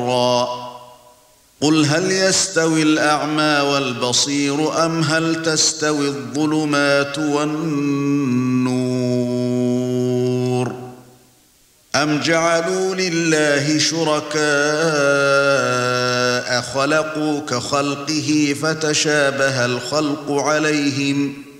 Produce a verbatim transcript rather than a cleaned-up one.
ضرا قل هل يستوي الأعمى والبصير أم هل تستوي الظلمات والنور أم جعلوا لله شركاء خلقوا كخلقه فتشابه الخلق عليهم